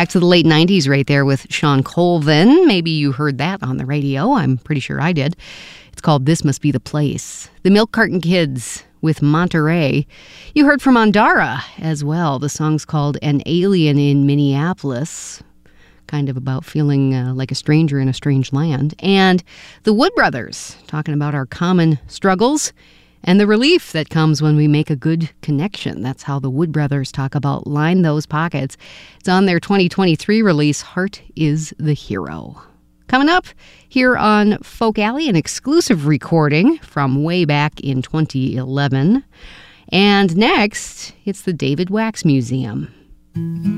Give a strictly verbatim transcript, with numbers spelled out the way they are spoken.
back to the late nineties right there with Shawn Colvin. Maybe you heard that on the radio. I'm pretty sure I did. It's called This Must Be the Place. The Milk Carton Kids with Monterey. You heard from Andara as well. The song's called An Alien in Minneapolis. Kind of about feeling uh, like a stranger in a strange land. And the Wood Brothers, talking about our common struggles and the relief that comes when we make a good connection. That's how the Wood Brothers talk about Line Those Pockets. It's on their twenty twenty-three release, Heart is the Hero. Coming up here on Folk Alley, an exclusive recording from way back in twenty eleven. And next, it's the David Wax Museum.